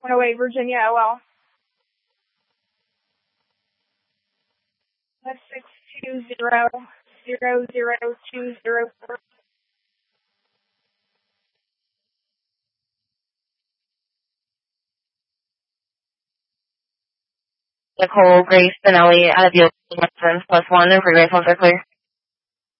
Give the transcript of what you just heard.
108 Virginia, OL. That's 620-00204. Nicole Grace Spinelli out of the +1 and freeway phones are clear.